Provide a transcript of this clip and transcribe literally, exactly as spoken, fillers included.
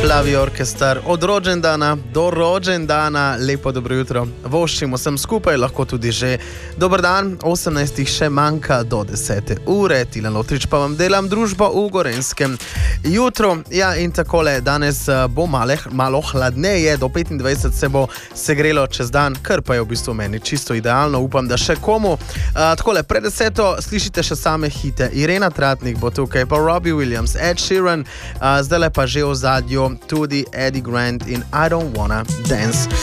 Plavi orkester od rođendana do rođendana. Lepo dobro jutro. Voščimo sem skupaj, lahko tudi že dober dan. osemnajstih še manjka do desete ure. Tilen Lotrič pa vam delam družbo v Gorenjskem jutru. Ja, in takole, danes bo male, malo hladneje, do petindvajset se bo segrelo čez dan, kar pa je v bistvu meni čisto idealno. Upam, da še komu. Uh, takole, pred deseto slišite še same hite. Irena Tratnik bo tukaj, pa Robbie Williams, Ed Sheeran, uh, zdaj pa že v zadju tudi Eddie Grant in I Don't Wanna Dance.